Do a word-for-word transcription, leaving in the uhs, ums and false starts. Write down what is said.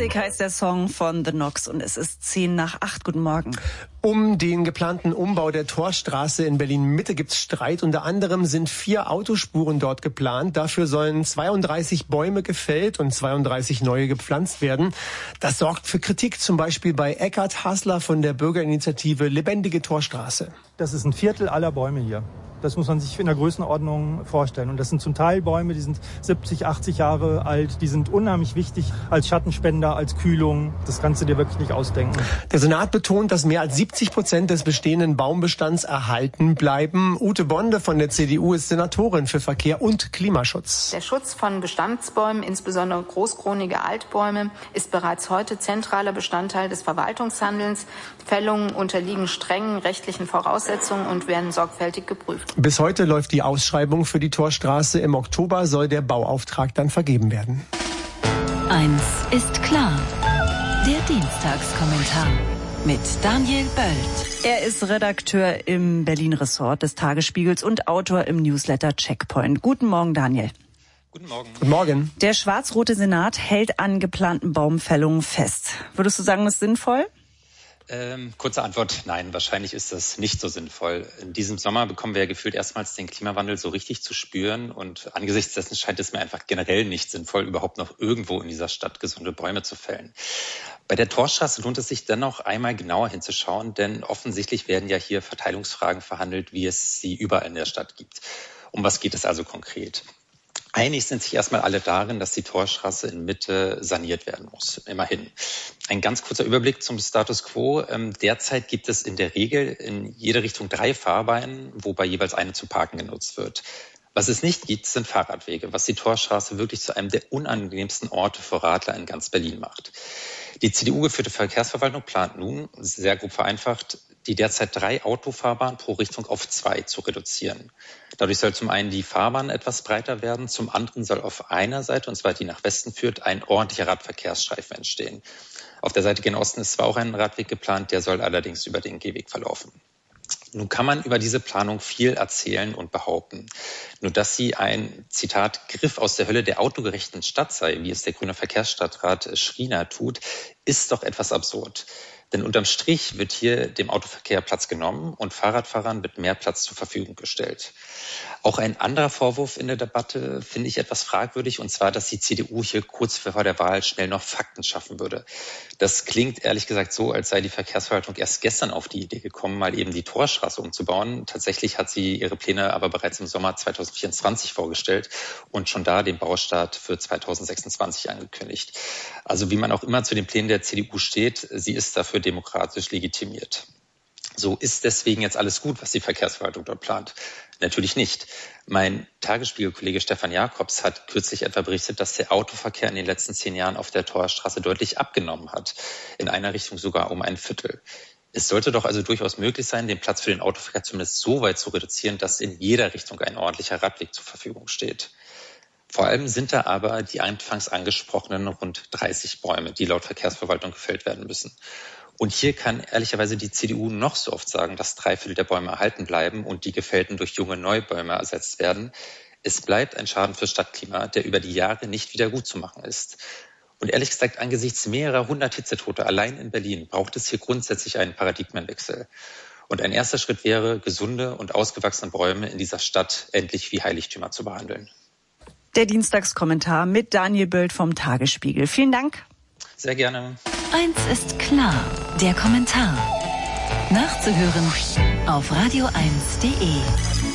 Classic heißt der Song von The Knox und es ist zehn nach acht. Guten Morgen. Um den geplanten Umbau der Torstraße in Berlin-Mitte gibt's Streit. Unter anderem sind vier Autospuren dort geplant. Dafür sollen zweiunddreißig Bäume gefällt und zweiunddreißig neue gepflanzt werden. Das sorgt für Kritik, zum Beispiel bei Eckhard Hasler von der Bürgerinitiative Lebendige Torstraße. Das ist ein Viertel aller Bäume hier. Das muss man sich in der Größenordnung vorstellen. Und das sind zum Teil Bäume, die sind siebzig, achtzig Jahre alt. Die sind unheimlich wichtig als Schattenspender, als Kühlung. Das kannst du dir wirklich nicht ausdenken. Der Senat betont, dass mehr als siebzig Prozent des bestehenden Baumbestands erhalten bleiben. Ute Bonde von der C D U ist Senatorin für Verkehr und Klimaschutz. Der Schutz von Bestandsbäumen, insbesondere großkronige Altbäume, ist bereits heute zentraler Bestandteil des Verwaltungshandelns. Fällungen unterliegen strengen rechtlichen Voraussetzungen und werden sorgfältig geprüft. Bis heute läuft die Ausschreibung für die Torstraße. Im Oktober soll der Bauauftrag dann vergeben werden. Eins ist klar. Der Dienstagskommentar mit Daniel Böld. Er ist Redakteur im Berlin-Ressort des Tagesspiegels und Autor im Newsletter Checkpoint. Guten Morgen, Daniel. Guten Morgen. Guten Morgen. Der schwarz-rote Senat hält an geplanten Baumfällungen fest. Würdest du sagen, das ist sinnvoll? Ähm, kurze Antwort, nein, wahrscheinlich ist das nicht so sinnvoll. In diesem Sommer bekommen wir ja gefühlt erstmals den Klimawandel so richtig zu spüren und angesichts dessen scheint es mir einfach generell nicht sinnvoll, überhaupt noch irgendwo in dieser Stadt gesunde Bäume zu fällen. Bei der Torstraße lohnt es sich dennoch einmal genauer hinzuschauen, denn offensichtlich werden ja hier Verteilungsfragen verhandelt, wie es sie überall in der Stadt gibt. Um was geht es also konkret? Einig sind sich erstmal alle darin, dass die Torstraße in Mitte saniert werden muss. Immerhin. Ein ganz kurzer Überblick zum Status quo. Derzeit gibt es in der Regel in jede Richtung drei Fahrbahnen, wobei jeweils eine zum Parken genutzt wird. Was es nicht gibt, sind Fahrradwege, was die Torstraße wirklich zu einem der unangenehmsten Orte für Radler in ganz Berlin macht. Die C D U-geführte Verkehrsverwaltung plant nun, sehr grob vereinfacht, die derzeit drei Autofahrbahnen pro Richtung auf zwei zu reduzieren. Dadurch soll zum einen die Fahrbahn etwas breiter werden, zum anderen soll auf einer Seite, und zwar die nach Westen führt, ein ordentlicher Radverkehrsstreifen entstehen. Auf der Seite gen Osten ist zwar auch ein Radweg geplant, der soll allerdings über den Gehweg verlaufen. Nun kann man über diese Planung viel erzählen und behaupten. Nur dass sie ein, Zitat, Griff aus der Hölle der autogerechten Stadt sei, wie es der grüne Verkehrsstadtrat Schriener tut, ist doch etwas absurd. Denn unterm Strich wird hier dem Autoverkehr Platz genommen und Fahrradfahrern wird mehr Platz zur Verfügung gestellt. Auch ein anderer Vorwurf in der Debatte finde ich etwas fragwürdig, und zwar, dass die C D U hier kurz vor der Wahl schnell noch Fakten schaffen würde. Das klingt ehrlich gesagt so, als sei die Verkehrsverwaltung erst gestern auf die Idee gekommen, mal eben die Torstraße umzubauen. Tatsächlich hat sie ihre Pläne aber bereits im Sommer zweitausendvierundzwanzig vorgestellt und schon da den Baustart für zweitausendsechsundzwanzig angekündigt. Also wie man auch immer zu den Plänen der C D U steht, sie ist dafür demokratisch legitimiert. So ist deswegen jetzt alles gut, was die Verkehrsverwaltung dort plant? Natürlich nicht. Mein Tagesspiegel-Kollege Stefan Jakobs hat kürzlich etwa berichtet, dass der Autoverkehr in den letzten zehn Jahren auf der Torstraße deutlich abgenommen hat. In einer Richtung sogar um ein Viertel. Es sollte doch also durchaus möglich sein, den Platz für den Autoverkehr zumindest so weit zu reduzieren, dass in jeder Richtung ein ordentlicher Radweg zur Verfügung steht. Vor allem sind da aber die anfangs angesprochenen rund dreißig Bäume, die laut Verkehrsverwaltung gefällt werden müssen. Und hier kann ehrlicherweise die C D U noch so oft sagen, dass drei Viertel der Bäume erhalten bleiben und die gefällten durch junge Neubäume ersetzt werden. Es bleibt ein Schaden fürs Stadtklima, der über die Jahre nicht wieder gut zu machen ist. Und ehrlich gesagt, angesichts mehrerer hundert Hitzetote allein in Berlin braucht es hier grundsätzlich einen Paradigmenwechsel. Und ein erster Schritt wäre, gesunde und ausgewachsene Bäume in dieser Stadt endlich wie Heiligtümer zu behandeln. Der Dienstagskommentar mit Daniel Böld vom Tagesspiegel. Vielen Dank. Sehr gerne. Eins ist klar, der Kommentar. Nachzuhören auf radio eins punkt de.